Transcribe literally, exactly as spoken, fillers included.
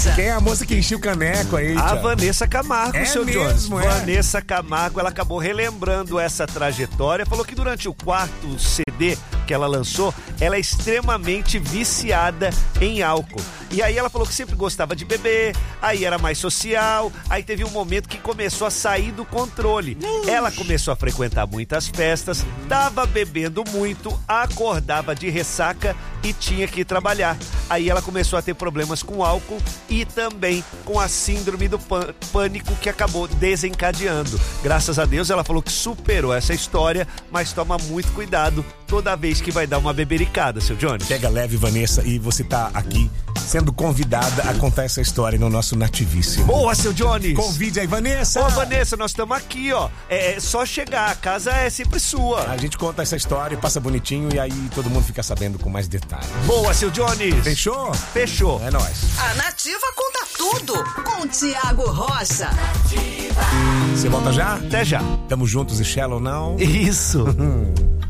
Rocha. Quem é a moça que encheu o caneco aí, A tia? Vanessa Camargo, É seu mesmo, Jones. é? Vanessa Camargo, ela acabou relembrando essa trajetória. Falou que durante o quarto C D que ela lançou, ela é extremamente viciada em álcool. E aí ela falou que sempre gostava de beber, aí era mais social, aí teve um momento que começou a sair do controle. Ela começou a frequentar muitas festas, tava bebendo muito, acordava de ressaca e tinha que ir trabalhar. Aí ela começou a ter problemas com álcool e também com a síndrome do pânico que acabou desencadeando. Graças a Deus ela falou que superou essa história, mas toma muito cuidado toda vez que vai dar uma bebericada, seu Jones. Pega leve, Vanessa, e você tá aqui sendo convidada a contar essa história no nosso Nativíssimo. Boa, seu Jones! Convide aí, Vanessa! Ô, Vanessa, nós estamos aqui, ó. É só chegar, a casa é sempre sua. A gente conta essa história, passa bonitinho e aí todo mundo fica sabendo com mais detalhes. Boa, seu Jones! Fechou? Fechou. É nóis. A Nativa conta tudo com Tiago Rocha. Você volta já? Até já. Tamo juntos e Shallow Now. Isso.